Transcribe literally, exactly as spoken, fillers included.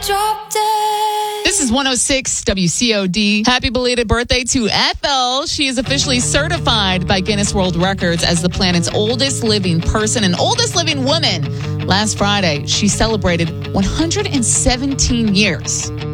drop dead. This is one oh six W C O D. Happy belated birthday to Ethel. She is officially certified by Guinness World Records as the planet's oldest living person and oldest living woman. Last Friday, she celebrated one hundred seventeen years.